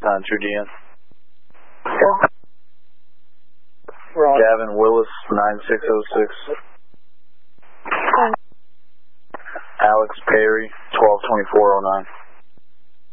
sign True DN. Right. Gavin Willis, 9606. Alex Perry, 122409.